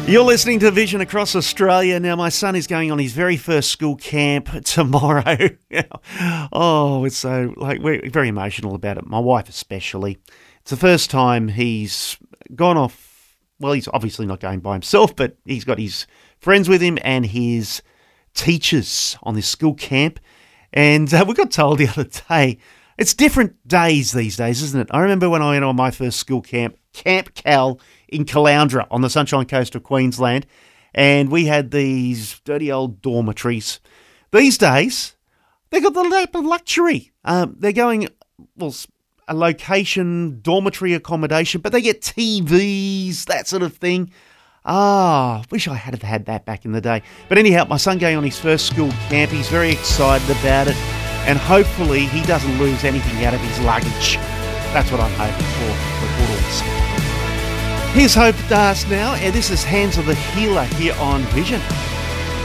You're listening to Vision Across Australia. Now, my son is going on his very first school camp tomorrow. It's so, we're very emotional about it. My wife especially. It's the first time he's gone off. Well, he's obviously not going by himself, but he's got his friends with him and his teachers on this school camp. And we got told the other day, it's different days these days, isn't it? I remember when I went on my first school camp, Camp Cal in Caloundra on the Sunshine Coast of Queensland, and we had these dirty old dormitories. These days, they've got the lap of luxury. They're going, a location, dormitory accommodation, but they get TVs, that sort of thing. Wish I had had that back in the day. But anyhow, my son going on his first school camp, he's very excited about it, and hopefully he doesn't lose anything out of his luggage. That's what I'm hoping for Goodalls. Here's Hope Das now, and this is Hands of the Healer here on Vision.